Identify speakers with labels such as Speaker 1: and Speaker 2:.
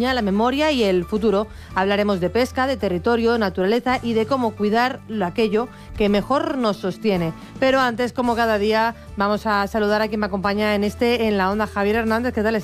Speaker 1: Cataluña, la memoria y el futuro. Hablaremos de pesca, de territorio, naturaleza y de cómo cuidar aquello que mejor nos sostiene. Pero antes, como cada día, vamos a saludar a quien me acompaña en la onda, Javier Hernández. ¿Qué tal estás?